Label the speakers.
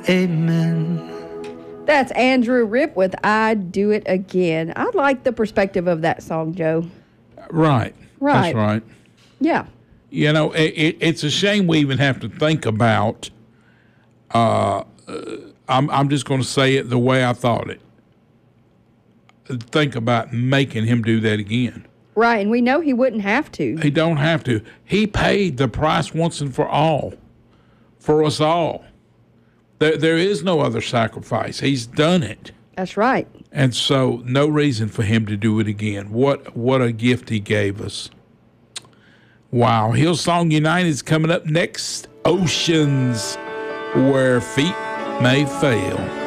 Speaker 1: Amen.
Speaker 2: That's Andrew Ripp with I'd Do It Again. I like the perspective of that song, Joe.
Speaker 3: Right. That's right.
Speaker 2: Yeah.
Speaker 3: You know, it's a shame we even have to think about, I'm just going to say it the way I thought it. Think about making him do that again.
Speaker 2: Right, and we know he wouldn't have to.
Speaker 3: He don't have to. He paid the price once and for all, for us all. There is no other sacrifice. He's done it.
Speaker 2: That's right.
Speaker 3: And so no reason for him to do it again. What a gift he gave us. Wow. Hillsong United is coming up next. Oceans Where Feet May Fail.